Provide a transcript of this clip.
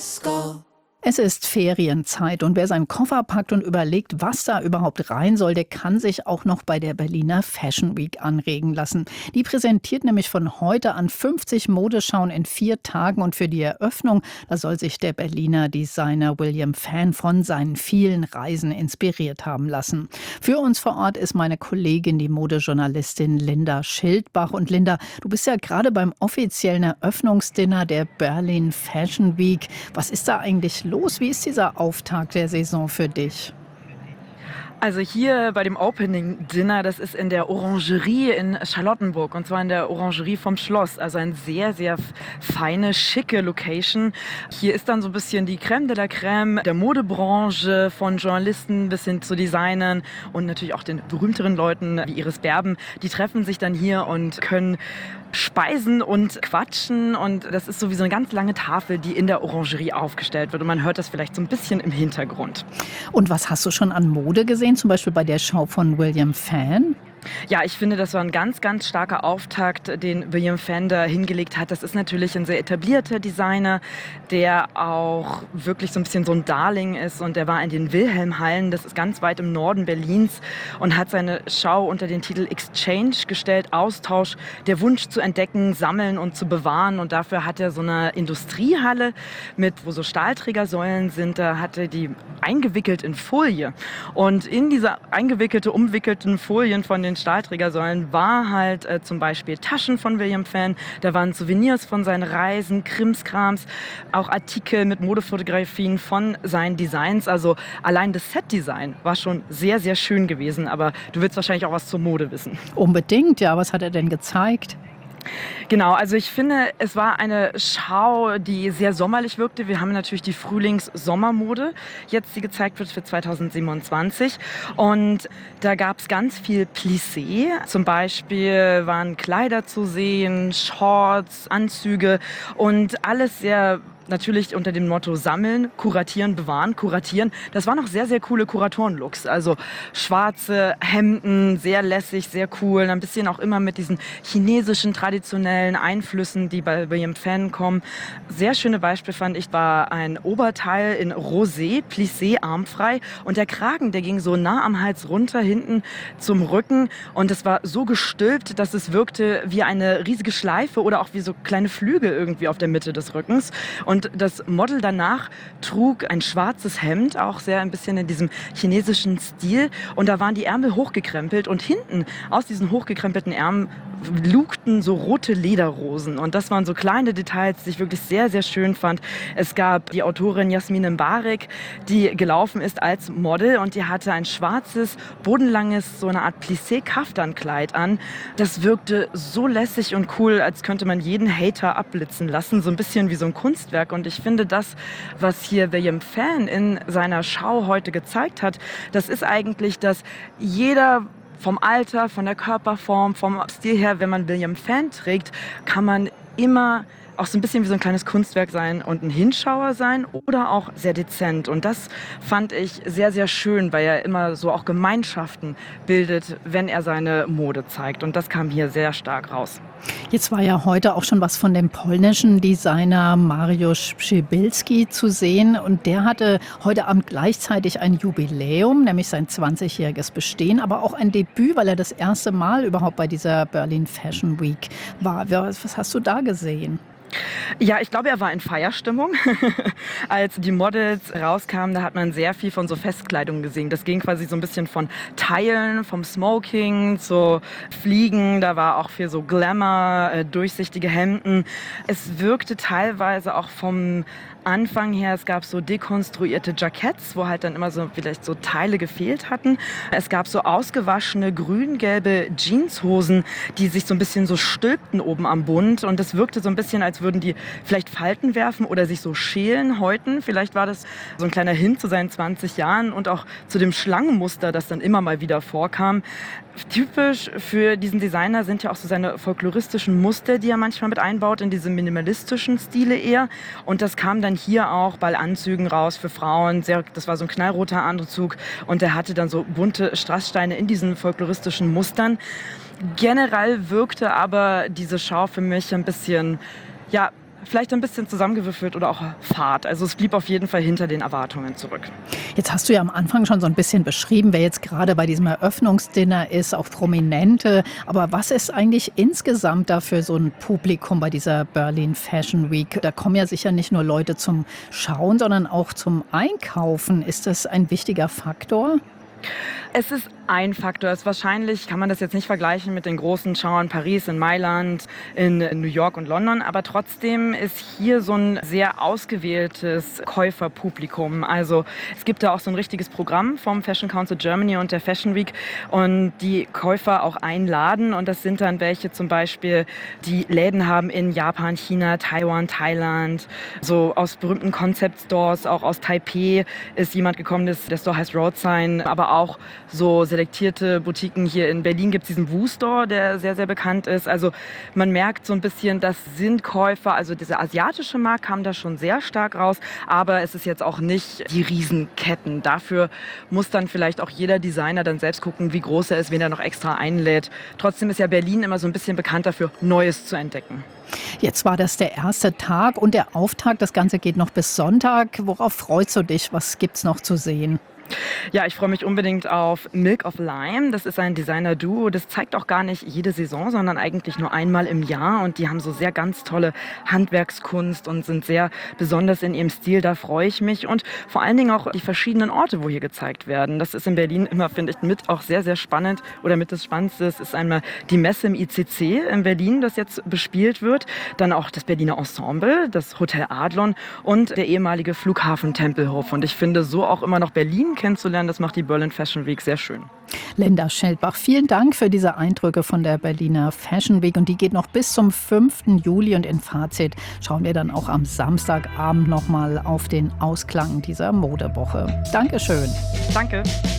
Es ist Ferienzeit und wer seinen Koffer packt und überlegt, was da überhaupt rein soll, der kann sich auch noch bei der Berliner Fashion Week anregen lassen. Die präsentiert nämlich von heute an 50 Modeschauen in 4 Tagen und für die Eröffnung, da soll sich der Berliner Designer William Fan von seinen vielen Reisen inspiriert haben lassen. Für uns vor Ort ist meine Kollegin, die Modejournalistin Linda Schildbach. Und Linda, du bist ja gerade beim offiziellen Eröffnungsdinner der Berlin Fashion Week. Was ist da eigentlich los? Wie ist dieser Auftakt der Saison für dich? Also hier bei dem Opening Dinner, das ist in der Orangerie in Charlottenburg, und zwar in der Orangerie vom Schloss. Also ein sehr, sehr feine, schicke Location. Hier ist dann so ein bisschen die Crème de la Crème der Modebranche, von Journalisten bis hin zu Designern und natürlich auch den berühmteren Leuten wie Iris Berben. Die treffen sich dann hier und können speisen und quatschen, und das ist so wie so eine ganz lange Tafel, die in der Orangerie aufgestellt wird, und man hört das vielleicht so ein bisschen im Hintergrund. Und was hast du schon an Mode gesehen, zum Beispiel bei der Show von William Fan? Ja, ich finde, das war ein ganz, ganz starker Auftakt, den William Fan da hingelegt hat. Das ist natürlich ein sehr etablierter Designer, der auch wirklich so ein bisschen so ein Darling ist, und der war in den Wilhelmhallen, das ist ganz weit im Norden Berlins, und hat seine Schau unter den Titel Exchange gestellt, Austausch, der Wunsch zu entdecken, sammeln und zu bewahren, und dafür hat er so eine Industriehalle wo so Stahlträgersäulen sind, da hat er die eingewickelt in Folie, und in diese umwickelten Folien von den Stahlträgersäulen war halt zum Beispiel Taschen von William Fan, da waren Souvenirs von seinen Reisen, Krimskrams, auch Artikel mit Modefotografien von seinen Designs. Also allein das Set-Design war schon sehr, sehr schön gewesen, aber du willst wahrscheinlich auch was zur Mode wissen. Unbedingt, ja. Was hat er denn gezeigt? Genau, also ich finde, es war eine Schau, die sehr sommerlich wirkte. Wir haben natürlich die Frühlings-Sommermode jetzt, die gezeigt wird für 2027. Und da gab es ganz viel Plissé. Zum Beispiel waren Kleider zu sehen, Shorts, Anzüge, und alles sehr natürlich unter dem Motto sammeln, kuratieren, bewahren, kuratieren. Das waren noch sehr, sehr coole Kuratoren-Looks. Also schwarze Hemden, sehr lässig, sehr cool. Ein bisschen auch immer mit diesen chinesischen traditionellen Einflüssen, die bei William Fan kommen. Sehr schöne Beispiel fand ich, war ein Oberteil in Rosé, Plissé, armfrei. Und der Kragen, der ging so nah am Hals runter, hinten zum Rücken. Und es war so gestülpt, dass es wirkte wie eine riesige Schleife oder auch wie so kleine Flügel irgendwie auf der Mitte des Rückens. Und das Model danach trug ein schwarzes Hemd, auch sehr ein bisschen in diesem chinesischen Stil. Und da waren die Ärmel hochgekrempelt, und hinten aus diesen hochgekrempelten Ärmeln lugten so rote Lederrosen. Und das waren so kleine Details, die ich wirklich sehr, sehr schön fand. Es gab die Autorin Jasmin Mbarek, die gelaufen ist als Model, und die hatte ein schwarzes, bodenlanges, so eine Art Plissé-Kaftankleid an. Das wirkte so lässig und cool, als könnte man jeden Hater abblitzen lassen. So ein bisschen wie so ein Kunstwerk. Und ich finde, das, was hier William Fan in seiner Schau heute gezeigt hat, das ist eigentlich, dass jeder vom Alter, von der Körperform, vom Stil her, wenn man William Fan trägt, kann man immer auch so ein bisschen wie so ein kleines Kunstwerk sein und ein Hinschauer sein oder auch sehr dezent. Und das fand ich sehr, sehr schön, weil er immer so auch Gemeinschaften bildet, wenn er seine Mode zeigt. Und das kam hier sehr stark raus. Jetzt war ja heute auch schon was von dem polnischen Designer Mariusz Przybylski zu sehen. Und der hatte heute Abend gleichzeitig ein Jubiläum, nämlich sein 20-jähriges Bestehen, aber auch ein Debüt, weil er das erste Mal überhaupt bei dieser Berlin Fashion Week war. Was hast du da gesehen? Ja, ich glaube, er war in Feierstimmung. Als die Models rauskamen, da hat man sehr viel von so Festkleidung gesehen. Das ging quasi so ein bisschen von Teilen, vom Smoking zu Fliegen. Da war auch viel so Glamour, durchsichtige Hemden. Es wirkte teilweise auch vom Anfang her, es gab so dekonstruierte Jacketts, wo halt dann immer so vielleicht so Teile gefehlt hatten. Es gab so ausgewaschene grün-gelbe Jeanshosen, die sich so ein bisschen so stülpten oben am Bund, und es wirkte so ein bisschen, als würden die vielleicht Falten werfen oder sich so schälen, häuten. Vielleicht war das so ein kleiner Hint zu seinen 20 Jahren und auch zu dem Schlangenmuster, das dann immer mal wieder vorkam. Typisch für diesen Designer sind ja auch so seine folkloristischen Muster, die er manchmal mit einbaut, in diese minimalistischen Stile eher. Und das kam dann hier auch bei Anzügen raus für Frauen. Das war so ein knallroter Anzug, und der hatte dann so bunte Strasssteine in diesen folkloristischen Mustern. Generell wirkte aber diese Schau für mich ein bisschen, ja, vielleicht ein bisschen zusammengewürfelt oder auch fad. Also es blieb auf jeden Fall hinter den Erwartungen zurück. Jetzt hast du ja am Anfang schon so ein bisschen beschrieben, wer jetzt gerade bei diesem Eröffnungsdinner ist, auch Prominente. Aber was ist eigentlich insgesamt da für so ein Publikum bei dieser Berlin Fashion Week? Da kommen ja sicher nicht nur Leute zum Schauen, sondern auch zum Einkaufen. Ist das ein wichtiger Faktor? Es ist ein Faktor. Wahrscheinlich kann man das jetzt nicht vergleichen mit den großen Shows in Paris, in Mailand, in New York und London. Aber trotzdem ist hier so ein sehr ausgewähltes Käuferpublikum. Also es gibt da auch so ein richtiges Programm vom Fashion Council Germany und der Fashion Week und die Käufer auch einladen. Und das sind dann welche zum Beispiel, die Läden haben in Japan, China, Taiwan, Thailand. So aus berühmten Concept Stores, auch aus Taipei ist jemand gekommen, der Store heißt Road Sign. Aber auch so selektierte Boutiquen hier in Berlin gibt es diesen Wu-Store, der sehr, sehr bekannt ist. Also man merkt so ein bisschen, das sind Käufer, also dieser asiatische Markt kam da schon sehr stark raus, aber es ist jetzt auch nicht die Riesenketten. Dafür muss dann vielleicht auch jeder Designer dann selbst gucken, wie groß er ist, wen er noch extra einlädt. Trotzdem ist ja Berlin immer so ein bisschen bekannt dafür, Neues zu entdecken. Jetzt war das der erste Tag und der Auftakt. Das Ganze geht noch bis Sonntag. Worauf freust du dich? Was gibt's noch zu sehen? Ja, ich freue mich unbedingt auf Milk of Lime. Das ist ein Designer-Duo. Das zeigt auch gar nicht jede Saison, sondern eigentlich nur einmal im Jahr. Und die haben so sehr ganz tolle Handwerkskunst und sind sehr besonders in ihrem Stil. Da freue ich mich. Und vor allen Dingen auch die verschiedenen Orte, wo hier gezeigt werden. Das ist in Berlin immer, finde ich, mit auch sehr, sehr spannend. Oder mit das Spannendste ist einmal die Messe im ICC in Berlin, das jetzt bespielt wird. Dann auch das Berliner Ensemble, das Hotel Adlon und der ehemalige Flughafen Tempelhof. Und ich finde so auch immer noch Berlin kennenzulernen, das macht die Berlin Fashion Week sehr schön. Linda Scheldbach, vielen Dank für diese Eindrücke von der Berliner Fashion Week. Und die geht noch bis zum 5. Juli. Und in Fazit schauen wir dann auch am Samstagabend nochmal auf den Ausklang dieser Modewoche. Dankeschön. Danke.